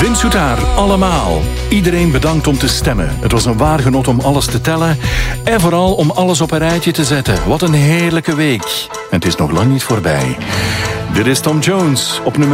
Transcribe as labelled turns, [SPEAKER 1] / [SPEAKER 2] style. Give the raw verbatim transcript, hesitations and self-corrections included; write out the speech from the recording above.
[SPEAKER 1] Wint Soetaar, allemaal. Iedereen bedankt om te stemmen. Het was een waar genot om alles te tellen. En vooral om alles op een rijtje te zetten. Wat een heerlijke week. En het is nog lang niet voorbij. Dit is Tom Jones op nummer